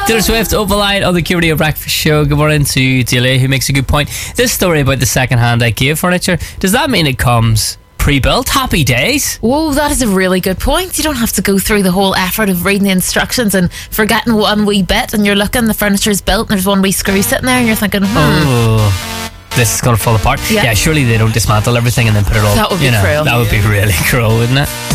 Taylor Swift, Opaline on the Q Radio Breakfast Show. Good morning to Delia, who makes a good point. This story about the second-hand IKEA furniture, does that mean it comes pre-built? Happy days. Whoa, that is a really good point. You don't have to go through the whole effort of reading the instructions and forgetting one wee bit, and you're looking, the furniture's built and there's one wee screw sitting there and you're thinking, Oh, this is going to fall apart. Yeah. Surely they don't dismantle everything and then put it all. That would be cruel. That would be really cruel, wouldn't it?